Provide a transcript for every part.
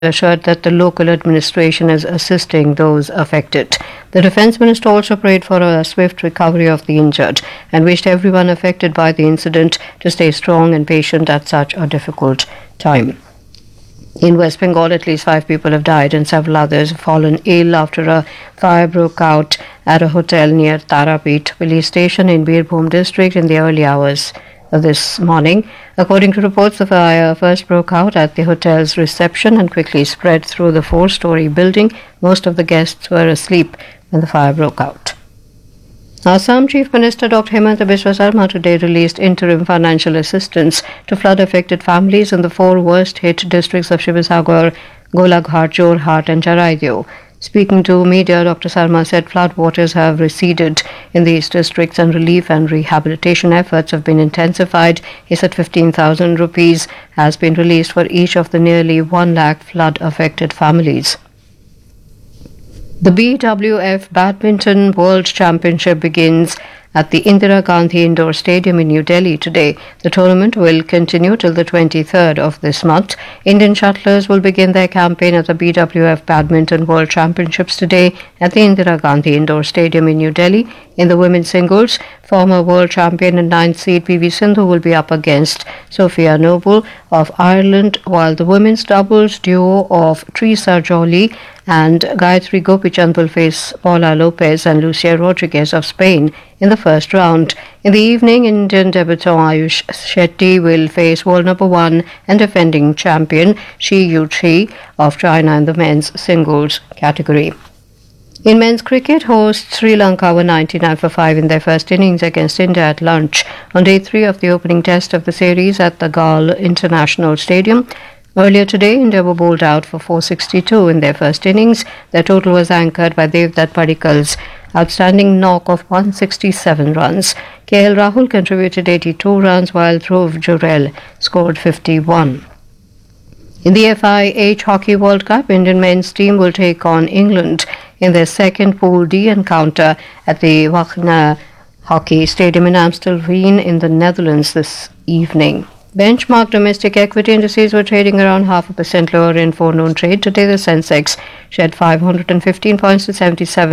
assured that the local administration is assisting those affected. The Defence Minister also prayed for a swift recovery of the injured and wished everyone affected by the incident to stay strong and patient at such a difficult time. In West Bengal, at least 5 people have died and several others have fallen ill after a fire broke out at a hotel near Tarapet police station in Birbhum district in the early hours of this morning. According to reports, the fire first broke out at the hotel's reception and quickly spread through the 4-story building. Most of the guests were asleep when the fire broke out. Assam Chief Minister Dr. Himanta Biswa Sarma today released interim financial assistance to flood-affected families in the 4 worst-hit districts of Sivasagar, Golaghat, Jorhat and Charaideo. Speaking to media, Dr. Sarma said floodwaters have receded in these districts and relief and rehabilitation efforts have been intensified. He said 15,000 rupees has been released for each of the nearly 1 lakh flood-affected families. The BWF Badminton World Championship begins at the Indira Gandhi Indoor Stadium in New Delhi today. The tournament will continue till the 23rd of this month. Indian shuttlers will begin their campaign at the BWF Badminton World Championships today at the Indira Gandhi Indoor Stadium in New Delhi. In the women's singles, former world champion and 9th seed PV Sindhu will be up against Sophia Noble of Ireland, while the women's doubles duo of Teresa Jolie and Gayatri Gopichand will face Paula Lopez and Lucia Rodriguez of Spain in the first round. In the evening, Indian debutant Ayush Shetty will face world number 1 and defending champion Shi Yu-chi of China in the men's singles category. In men's cricket, hosts Sri Lanka were 99 for 5 in their first innings against India at lunch on day 3 of the opening test of the series at the Galle International Stadium. Earlier today, India were bowled out for 462 in their first innings. Their total was anchored by Devdutt Padikkal's outstanding knock of 167 runs. KL Rahul contributed 82 runs while Dhruv Jurel scored 51. In the FIH Hockey World Cup, Indian men's team will take on England in their second Pool D encounter at the Wagner Hockey Stadium in Amstelveen in the Netherlands this evening. Benchmark domestic equity indices were trading around 0.5% lower in forenoon trade. Today, the Sensex shed 515 points to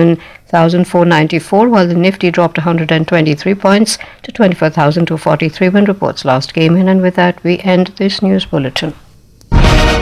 77,494, while the Nifty dropped 123 points to 24,243 when reports last came in. And with that, we end this news bulletin.